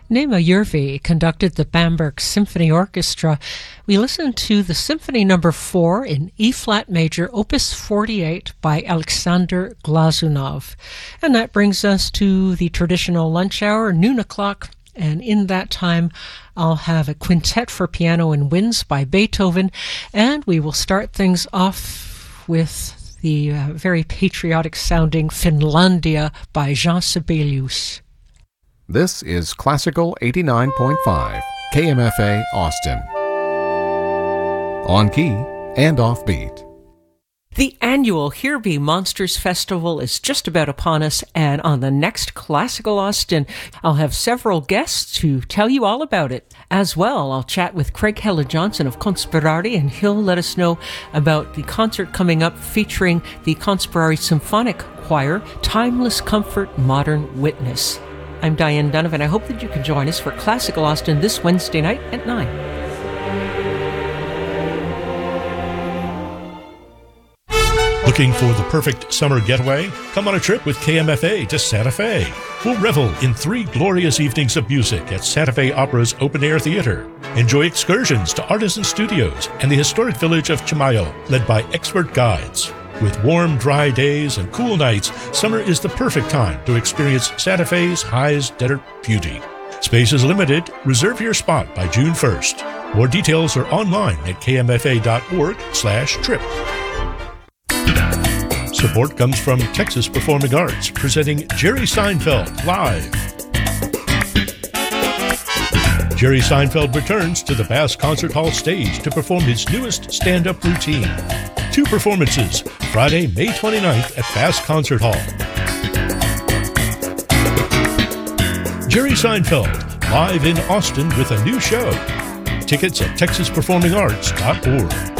Nema Järvi conducted the Bamberg Symphony Orchestra. We listened to the Symphony No. 4 in E-flat major, Opus 48 by Alexander Glazunov. And that brings us to the traditional lunch hour, noon o'clock. And in that time, I'll have a quintet for piano and winds by Beethoven. And we will start things off with the very patriotic-sounding Finlandia by Jean Sibelius. This is Classical 89.5, KMFA Austin. On key and offbeat. The annual Here Be Monsters Festival is just about upon us, and on the next Classical Austin, I'll have several guests to tell you all about it. As well, I'll chat with Craig Hella-Johnson of Conspirari, and he'll let us know about the concert coming up featuring the Conspirari Symphonic Choir, Timeless Comfort, Modern Witness. I'm Diane Donovan. I hope that you can join us for Classical Austin this Wednesday night at 9. Looking for the perfect summer getaway? Come on a trip with KMFA to Santa Fe. We'll revel in 3 glorious evenings of music at Santa Fe Opera's open-air theater. Enjoy excursions to Artisan Studios and the historic village of Chimayo, led by expert guides. With warm, dry days and cool nights, summer is the perfect time to experience Santa Fe's highest desert beauty. Space is limited. Reserve your spot by June 1st. More details are online at kmfa.org/trip. Support comes from Texas Performing Arts, presenting Jerry Seinfeld Live. Jerry Seinfeld returns to the Bass Concert Hall stage to perform his newest stand-up routine. 2 performances, Friday, May 29th at Bass Concert Hall. Jerry Seinfeld, live in Austin with a new show. Tickets at texasperformingarts.org.